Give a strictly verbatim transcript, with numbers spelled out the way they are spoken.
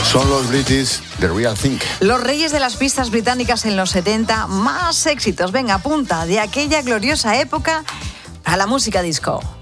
Son los British, The Real Thing. Los reyes de las pistas británicas en los setenta, más éxitos. Venga, apunta de aquella gloriosa época a la música disco.